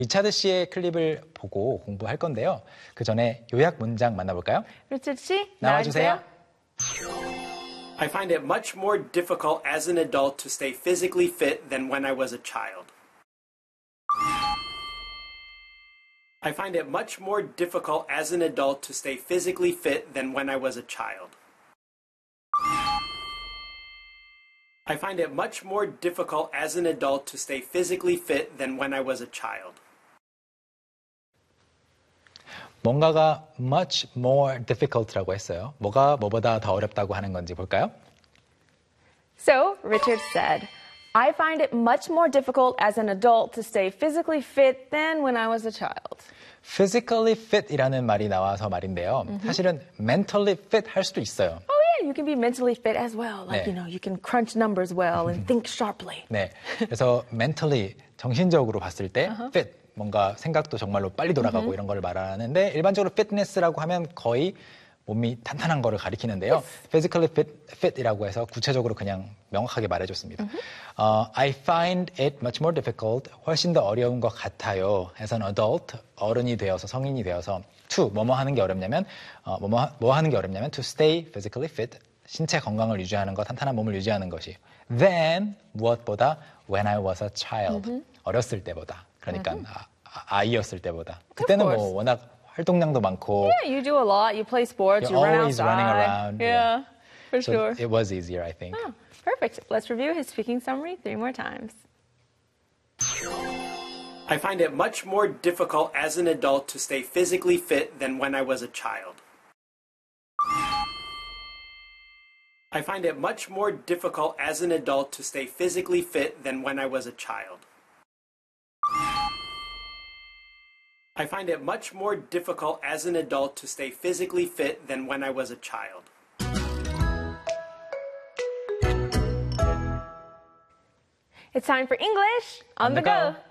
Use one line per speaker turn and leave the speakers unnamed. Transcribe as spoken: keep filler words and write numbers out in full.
리차드 씨의 클립을 보고 공부할 건데요. 그 전에 요약 문장 만나볼까요?
리차드 씨,
나와주세요.
I find it much more difficult as an adult to stay physically fit than when I was a child. I find it much more difficult as an adult to stay physically fit than when I was a child. I find it much more difficult as an adult to stay physically fit than when I was a child.
뭔가가 much more difficult라고 했어요. 뭐가 뭐보다 더 어렵다고 하는 건지 볼까요?
So, Richard said, I find it much more difficult as an adult to stay physically fit than when I was a child.
physically fit이라는 말이 나와서 말인데요. Mm-hmm. 사실은 mentally fit 할 수도 있어요.
Oh yeah, you can be mentally fit as well. Like,
네.
you know, you can crunch numbers well and think sharply.
네. 그래서 mentally 정신적으로 봤을 때 uh-huh. fit 뭔가 생각도 정말로 빨리 돌아가고 mm-hmm. 이런 걸 말하는데 일반적으로 fitness라고 하면 거의 몸이 탄탄한 거를 가리키는데요. Yes. physically fit, fit이라고 해서 구체적으로 그냥 명확하게 말해줬습니다. Mm-hmm. 어, I find it much more difficult, 훨씬 더 어려운 것 같아요. as an adult, 어른이 되어서 성인이 되어서 to, 뭐뭐 하는 게 어렵냐면 어, 뭐뭐 뭐 하는 게 어렵냐면 to stay physically fit, 신체 건강을 유지하는 것, 탄탄한 몸을 유지하는 것이 than, 무엇보다 when I was a child, mm-hmm. 어렸을 때보다. 그러니까 mm-hmm. 아, 아이였을 때보다. 그때는 뭐 워낙 활동량도 많고.
Yeah, you do a lot. You play sports.
You're
you run
always
outside.
running around.
Yeah, yeah. for
so
sure.
It was easier, I think.
Oh, perfect. Let's review his speaking summary three more times.
I find it much more difficult as an adult to stay physically fit than when I was a child. I find it much more difficult as an adult to stay physically fit than when I was a child. I find it much more difficult as an adult to stay physically fit than when I was a child.
It's time for English on, on the, the go. go.